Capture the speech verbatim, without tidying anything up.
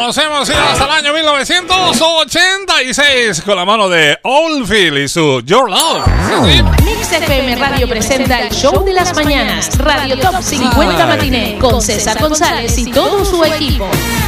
Nos hemos ido hasta el año mil novecientos ochenta y seis con la mano de Oldfield y su Your Love. ¿Sí? Mix F M Radio presenta el show de las mañanas, Radio Top cincuenta Matiné, con César González y todo su equipo.